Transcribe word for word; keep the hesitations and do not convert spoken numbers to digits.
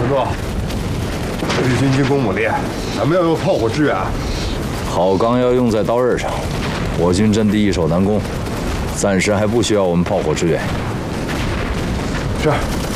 叔，日军进攻猛烈，咱们要用炮火支援。 好钢要用在刀刃上，我军阵地易守难攻，暂时还不需要我们炮火支援。 是。